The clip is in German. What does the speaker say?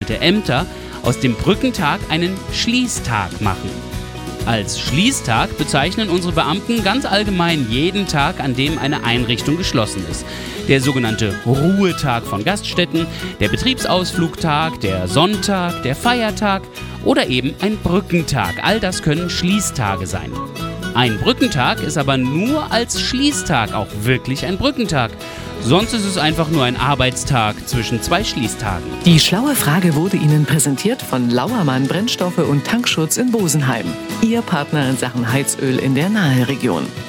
sogenannte Ämter, aus dem Brückentag einen Schließtag machen. Als Schließtag bezeichnen unsere Beamten ganz allgemein jeden Tag, an dem eine Einrichtung geschlossen ist. Der sogenannte Ruhetag von Gaststätten, der Betriebsausflugtag, der Sonntag, der Feiertag oder eben ein Brückentag. All das können Schließtage sein. Ein Brückentag ist aber nur als Schließtag auch wirklich ein Brückentag. Sonst ist es einfach nur ein Arbeitstag zwischen 2 Schließtagen. Die schlaue Frage wurde Ihnen präsentiert von Lauermann Brennstoffe und Tankschutz in Bosenheim. Ihr Partner in Sachen Heizöl in der Naheregion.